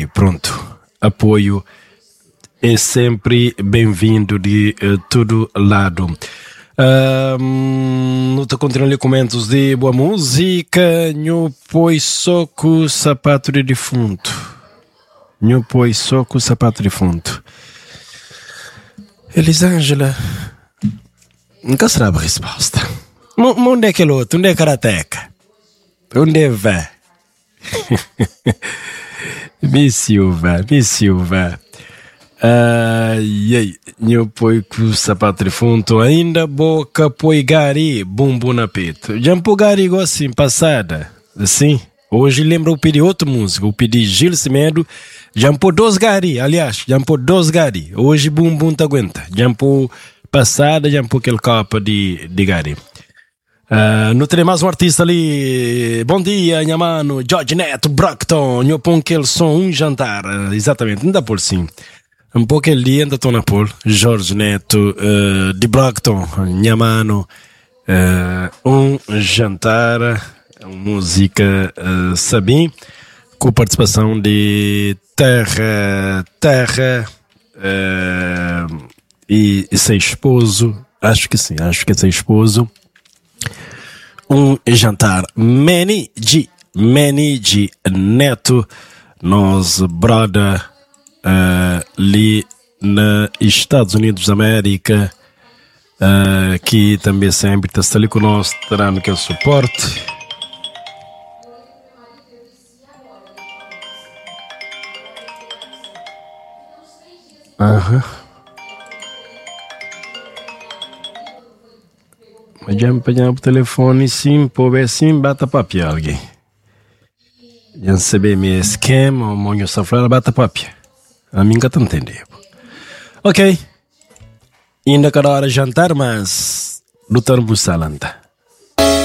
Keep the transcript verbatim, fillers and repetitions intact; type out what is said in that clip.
pronto, apoio é sempre bem-vindo de uh, todo lado. Um, não te continuo comentários de boa música. Nho pois soco sapato de defunto. Nho pois soco sapato de defunto. Elisângela, nunca será a resposta. M- onde é que é outro? Onde é Karateca? Onde vai? Me Silva, me Silva. Ai, ai, nho poi com sapato de fundo, ainda boca poi gari, bumbo na peito. Já pô gari igual assim, passada, assim. Hoje lembra o pedi outro músico, o pedi Gil Semedo, já pô dois gari, aliás, já pô dois gari. Hoje bumbum tá aguenta, já pô passada, já pô aquele copo de, de gari. Uh, não tem mais um artista ali. Bom dia, minha mano, Jorge Neto, Brockton, eu ponho aquele som, um jantar, uh, exatamente, não dá por sim. Um pouco ele dia ainda estou na pol, Jorge Neto, uh, de Brockton, minha mano, uh, um jantar, música uh, Sabim, com participação de Terra, Terra uh, e, e seu esposo, acho que sim, acho que é seu esposo. Um jantar Manny G, Manny G Neto, nós brother uh, ali nos Estados Unidos da América, uh, que também sempre está ali conosco, dando aquele suporte. Aham. Uh-huh. Mas já me pegar o telefone sim, pô, ver sim, bata papel alguém. Já saber meu esquema, o monho safrado, bata papel. A mim que tá entendendo. Ok. Ainda cada hora jantar, mas lutar no salanta.